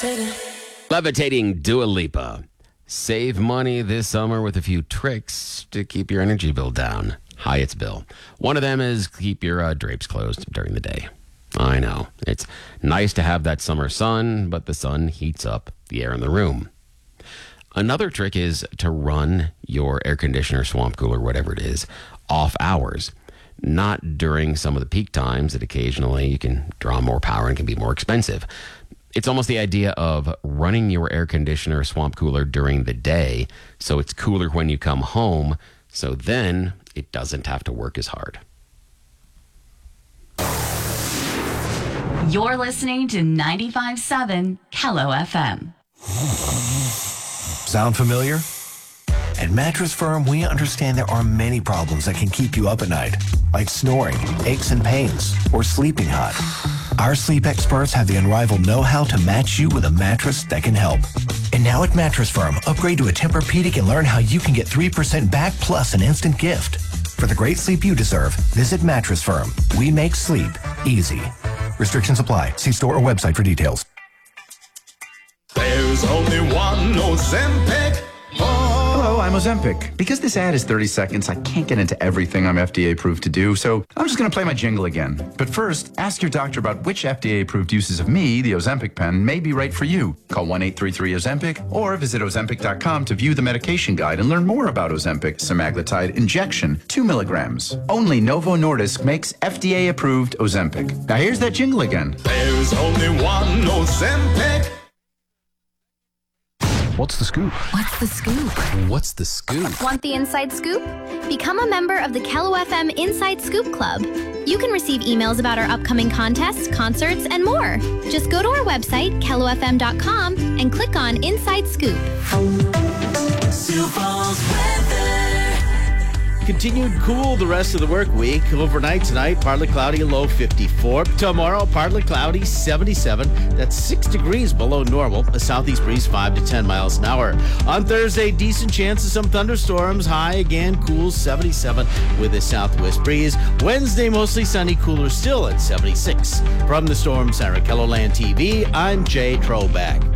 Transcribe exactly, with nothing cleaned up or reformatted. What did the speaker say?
Levitating. Levitating Dua Lipa. Save money this summer with a few tricks to keep your energy bill down. Hi, it's Bill. One of them is keep your uh, drapes closed during the day. I know. It's nice to have that summer sun, but the sun heats up the air in the room. Another trick is to run your air conditioner, swamp cooler, whatever it is, off hours. Not during some of the peak times that occasionally you can draw more power and can be more expensive. It's almost the idea of running your air conditioner, swamp cooler during the day so it's cooler when you come home, so then it doesn't have to work as hard. You're listening to ninety-five point seven Kello F M. Sound familiar? At Mattress Firm, we understand there are many problems that can keep you up at night, like snoring, aches and pains, or sleeping hot. Our sleep experts have the unrivaled know-how to match you with a mattress that can help. And now at Mattress Firm, upgrade to a Tempur-Pedic and learn how you can get three percent back plus an instant gift. For the great sleep you deserve, visit Mattress Firm. We make sleep easy. Restrictions apply. See store or website for details. There's only one Ozempic. Hello, I'm Ozempic. Because this ad is thirty seconds, I can't get into everything I'm F D A approved to do, so I'm just going to play my jingle again. But first, ask your doctor about which F D A approved uses of me, the Ozempic pen, may be right for you. Call one eight three three Ozempic or visit Ozempic dot com to view the medication guide and learn more about Ozempic semaglutide injection, two milligrams. Only Novo Nordisk makes F D A approved Ozempic. Now here's that jingle again. There's only one Ozempic. What's the scoop? What's the scoop? What's the scoop? Want the inside scoop? Become a member of the Kello F M Inside Scoop Club. You can receive emails about our upcoming contests, concerts, and more. Just go to our website, kello f m dot com, and click on Inside Scoop. Sioux Falls weather. Continued cool the rest of the work week. Overnight tonight, partly cloudy, low fifty-four. Tomorrow, partly cloudy, seventy-seven. That's six degrees below normal. A southeast breeze, five to ten miles an hour. On Thursday, decent chance of some thunderstorms. High again, cool, seventy-seven with a southwest breeze. Wednesday, mostly sunny, cooler still at seventy-six. From the Storm Center, Kelloland T V, I'm Jay Troback.